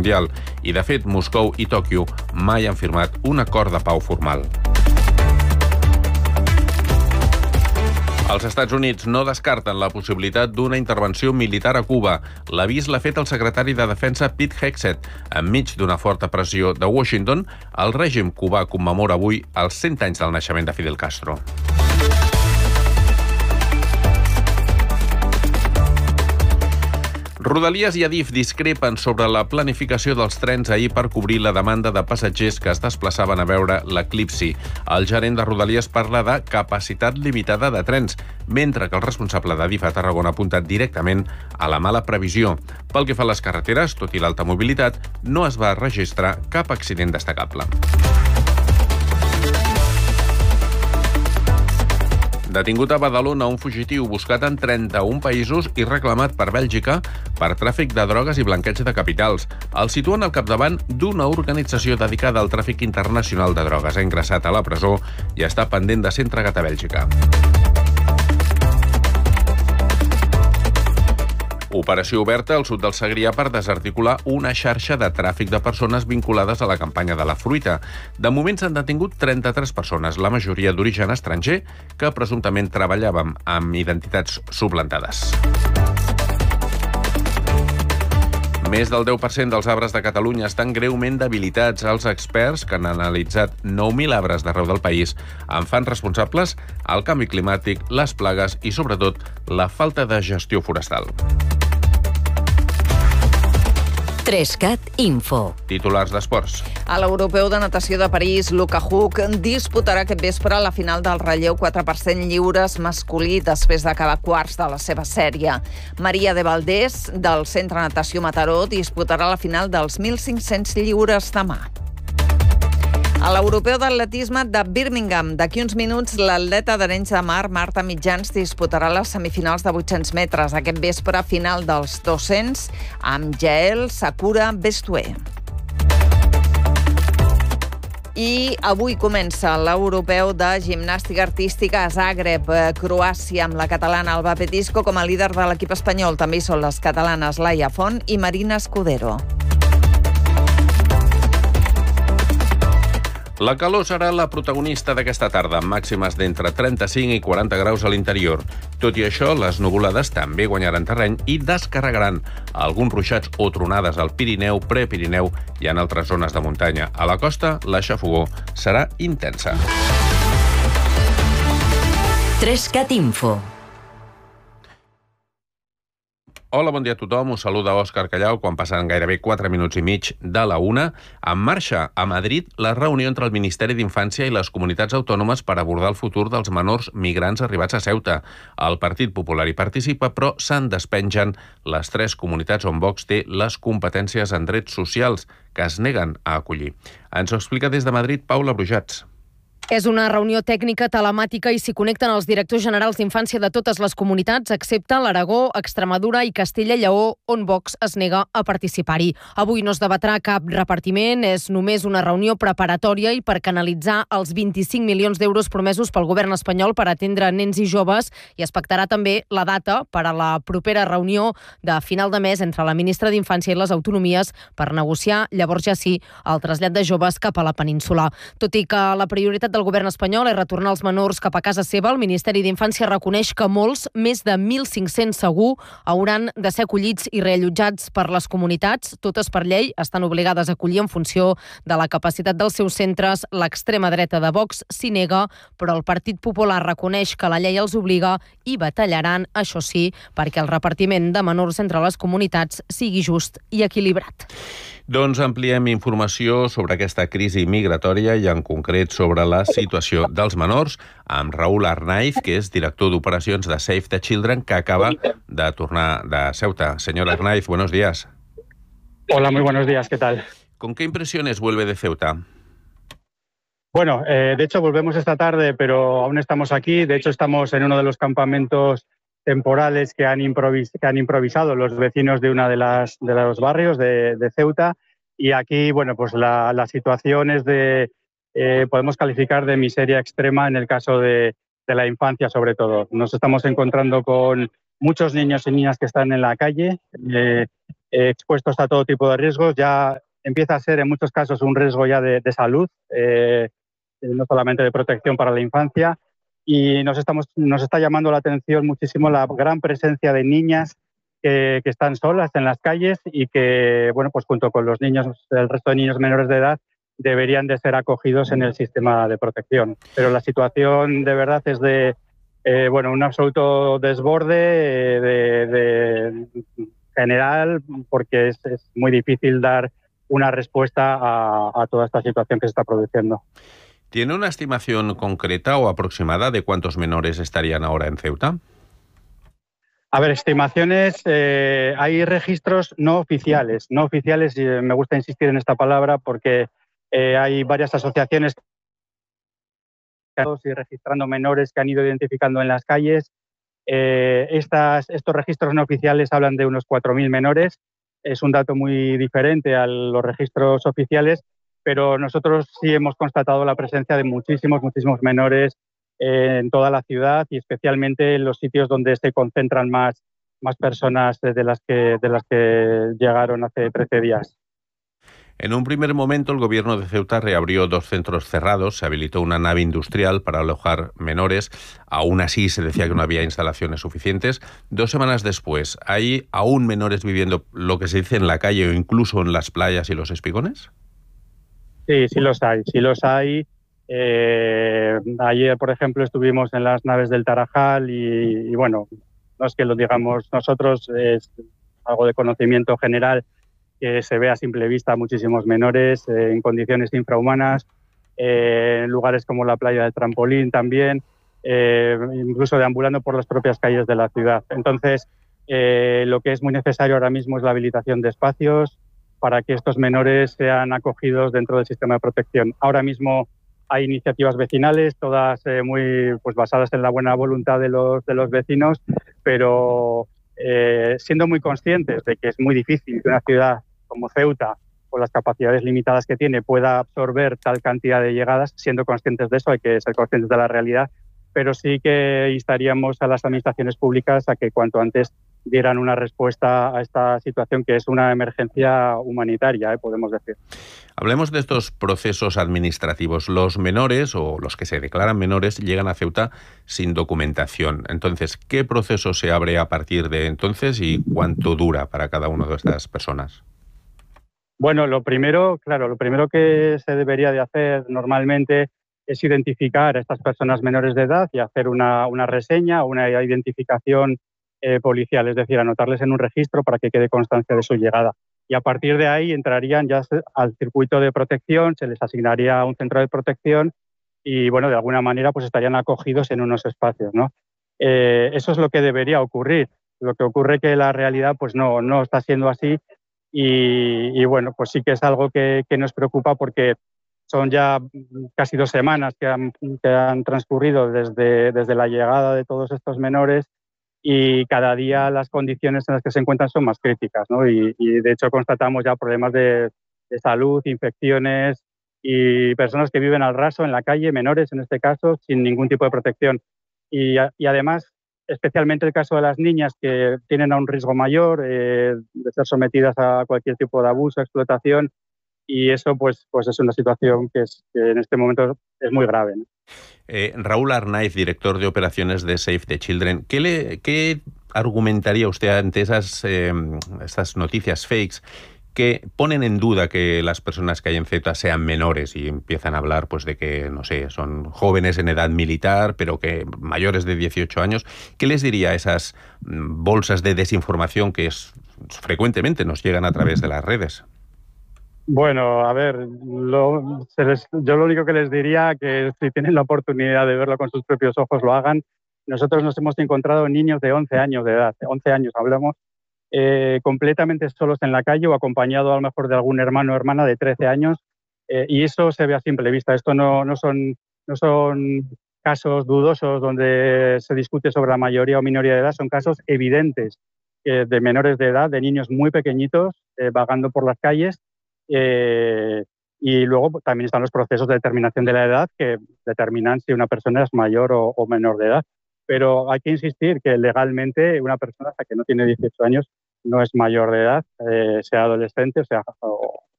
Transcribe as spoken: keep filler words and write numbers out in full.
Mundial. I, de fet, Moscou i Tòquio mai han firmat un acord de pau formal. Els Estats Units no descarten la possibilitat d'una intervenció militar a Cuba. L'avís l'ha fet el secretari de Defensa Pete Hegseth. Enmig d'una forta pressió de Washington, el règim cubà commemora avui els cent anys del naixement de Fidel Castro. Rodalies i Adif discrepen sobre la planificació dels trens ahir per cobrir la demanda de passatgers que es desplaçaven a veure l'eclipsi. El gerent de Rodalies parla de capacitat limitada de trens, mentre que el responsable d'Adif a Tarragona ha apuntat directament a la mala previsió. Pel que fa a les carreteres, tot i l'alta mobilitat, no es va registrar cap accident destacable. Detingut a Badalona un fugitiu buscat en trenta-un països i reclamat per Bèlgica per tràfic de drogues i blanqueig de capitals. El situen al capdavant d'una organització dedicada al tràfic internacional de drogues. Ha ingressat a la presó i està pendent de ser entregat a Bèlgica. Operació oberta al sud del Segrià per desarticular una xarxa de tràfic de persones vinculades a la campanya de la fruita. De moment s'han detingut trenta-tres persones, la majoria d'origen estranger, que presumptament treballaven amb identitats suplantades. Més del deu per cent dels arbres de Catalunya estan greument debilitats. Els experts, que han analitzat nou mil arbres d'arreu del país, en fan responsables el canvi climàtic, les plagues i, sobretot, la falta de gestió forestal. Trescat Info. Titulars d'esports. A l'Europeu de Natació de París, Luka Huk disputarà aquest vespre la final del relleu quatre per cent lliures masculí després d'acabar quarts de la seva sèrie. Maria de Valdés, del Centre Natació Mataró, disputarà la final dels mil cinc-cents lliures demà. A l'Europeu d'Atletisme de Birmingham, d'aquí uns minuts, l'atleta d'Arenys de Mar, Marta Mitjans, disputarà les semifinals de vuit-cents metres. Aquest vespre, final dels dos-cents, amb Jael Sakura Bestué. I avui comença l'Europeu de Gimnàstica Artística a Zagreb, Croàcia, amb la catalana Alba Petisco com a líder de l'equip espanyol. També hi són les catalanes Laia Font i Marina Escudero. La calor serà la protagonista d'aquesta tarda, amb màximes d'entre trenta-cinc i quaranta graus a l'interior. Tot i això, les nuvolades també guanyaran terreny i descarregaran alguns ruixats o tronades al Pirineu, Prepirineu i en altres zones de muntanya. A la costa, la xafogor serà intensa. Trescat Info. Hola, bon dia a tothom. Us saluda Òscar Callau quan passen gairebé quatre minuts i mig de la una. En marxa a Madrid la reunió entre el Ministeri d'Infància i les comunitats autònomes per abordar el futur dels menors migrants arribats a Ceuta. El Partit Popular hi participa, però se'n despengen les tres comunitats on Vox té les competències en drets socials que es neguen a acollir. Ens ho explica des de Madrid Paula Brujats. És una reunió tècnica telemàtica i s'hi connecten els directors generals d'infància de totes les comunitats, excepte l'Aragó, Extremadura i Castella i Lleó, on Vox es nega a participar-hi. Avui no es debatrà cap repartiment, és només una reunió preparatòria i per canalitzar els vint-i-cinc milions d'euros promesos pel govern espanyol per atendre nens i joves, i es pactarà també la data per a la propera reunió de final de mes entre la ministra d'Infància i les autonomies per negociar, llavors ja sí, el trasllat de joves cap a la península. Tot i que la prioritat del govern espanyol és retornar els menors cap a casa seva, el Ministeri d'Infància reconeix que molts, més de mil cinc-cents segur, hauran de ser acollits i reallotjats per les comunitats. Totes per llei estan obligades a acollir en funció de la capacitat dels seus centres. L'extrema dreta de Vox s'hi nega, però el Partit Popular reconeix que la llei els obliga i batallaran, això sí, perquè el repartiment de menors entre les comunitats sigui just i equilibrat. Doncs ampliem informació sobre aquesta crisi migratòria i en concret sobre la situació dels menors amb Raúl Arnaiz, que és director d'operacions de Save the Children, que acaba de tornar de Ceuta. Señor Arnaiz, buenos días. Hola, muy buenos días, ¿qué tal? ¿Con qué impresiones vuelve de Ceuta? Bueno, eh, de hecho volvemos esta tarde, pero aún estamos aquí. De hecho estamos en uno de los campamentos temporales que han, improvis que han improvisado los vecinos de uno de, las, de los barrios de, de Ceuta. Y aquí, bueno, pues la, la situación es de, eh, podemos calificar de miseria extrema en el caso de, de la infancia sobre todo. Nos estamos encontrando con muchos niños y niñas que están en la calle, eh, eh, expuestos a todo tipo de riesgos. Ya empieza a ser en muchos casos un riesgo ya de, de salud, eh, no solamente de protección para la infancia. Y nos, estamos, nos está llamando la atención muchísimo la gran presencia de niñas que, que están solas en las calles y que, bueno, pues junto con los niños, el resto de niños menores de edad, deberían de ser acogidos en el sistema de protección. Pero la situación de verdad es de eh, bueno, un absoluto desborde eh, de, de general, porque es, es muy difícil dar una respuesta a, a toda esta situación que se está produciendo. ¿Tiene una estimación concreta o aproximada de cuántos menores estarían ahora en Ceuta? A ver, estimaciones, eh, hay registros no oficiales. No oficiales, y me gusta insistir en esta palabra porque eh, hay varias asociaciones que han ido registrando menores que han ido identificando en las calles. Eh, estas, estos registros no oficiales hablan de unos cuatro mil menores. Es un dato muy diferente a los registros oficiales, pero nosotros sí hemos constatado la presencia de muchísimos, muchísimos menores en toda la ciudad y especialmente en los sitios donde se concentran más, más personas de las, que, de las que llegaron hace trece días. En un primer momento, el gobierno de Ceuta reabrió dos centros cerrados, se habilitó una nave industrial para alojar menores. Aún así, se decía que no había instalaciones suficientes. Dos semanas después, ¿hay aún menores viviendo lo que se dice en la calle o incluso en las playas y los espigones? Sí, sí los hay, sí los hay. Eh, ayer, por ejemplo, estuvimos en las naves del Tarajal y, y, bueno, no es que lo digamos nosotros, es algo de conocimiento general que se ve a simple vista muchísimos menores eh, en condiciones infrahumanas, eh, en lugares como la playa del Trampolín también, eh, incluso deambulando por las propias calles de la ciudad. Entonces, eh, lo que es muy necesario ahora mismo es la habilitación de espacios para que estos menores sean acogidos dentro del sistema de protección. Ahora mismo hay iniciativas vecinales, todas eh, muy pues, basadas en la buena voluntad de los, de los vecinos, pero eh, siendo muy conscientes de que es muy difícil que una ciudad como Ceuta, con las capacidades limitadas que tiene, pueda absorber tal cantidad de llegadas, siendo conscientes de eso, hay que ser conscientes de la realidad, pero sí que instaríamos a las administraciones públicas a que cuanto antes dieran una respuesta a esta situación que es una emergencia humanitaria, ¿eh? Podemos decir. Hablemos de estos procesos administrativos. Los menores, o los que se declaran menores, llegan a Ceuta sin documentación. Entonces, ¿qué proceso se abre a partir de entonces y cuánto dura para cada una de estas personas? Bueno, lo primero, claro, lo primero que se debería de hacer normalmente es identificar a estas personas menores de edad y hacer una, una reseña o una identificación eh, policial, es decir, anotarles en un registro para que quede constancia de su llegada. Y a partir de ahí entrarían ya al circuito de protección, se les asignaría un centro de protección y, bueno, de alguna manera pues estarían acogidos en unos espacios, ¿no? Eh, eso es lo que debería ocurrir. Lo que ocurre que la realidad pues no, no está siendo así y, y, bueno, pues sí que es algo que, que nos preocupa porque son ya casi dos semanas que han, que han transcurrido desde, desde la llegada de todos estos menores y cada día las condiciones en las que se encuentran son más críticas, ¿no? Y, y de hecho constatamos ya problemas de, de salud, infecciones y personas que viven al raso en la calle, menores en este caso, sin ningún tipo de protección. Y, y además, especialmente el caso de las niñas que tienen a un riesgo mayor eh, de ser sometidas a cualquier tipo de abuso, explotación, y eso pues, pues es una situación que, es, que en este momento es muy grave, ¿no? Eh, Raúl Arnaiz, director de operaciones de Save the Children, ¿qué, le, qué argumentaría usted ante esas, eh, estas noticias fakes que ponen en duda que las personas que hay en Ceuta sean menores y empiezan a hablar pues de que, no sé, son jóvenes en edad militar, pero que mayores de dieciocho años? ¿Qué les diría a esas bolsas de desinformación que es, frecuentemente nos llegan a través de las redes? Bueno, a ver, lo, se les, yo lo único que les diría que si tienen la oportunidad de verlo con sus propios ojos lo hagan. Nosotros nos hemos encontrado niños de once años de edad, once años hablamos, eh, completamente solos en la calle o acompañado a lo mejor de algún hermano o hermana de trece años eh, y eso se ve a simple vista. Esto no, no, son, no son casos dudosos donde se discute sobre la mayoría o minoría de edad, son casos evidentes eh, de menores de edad, de niños muy pequeñitos eh, vagando por las calles. Eh, y luego también están los procesos de determinación de la edad que determinan si una persona es mayor o, o menor de edad. Pero hay que insistir que legalmente una persona hasta que no tiene dieciocho años no es mayor de edad, eh, sea adolescente o sea, o,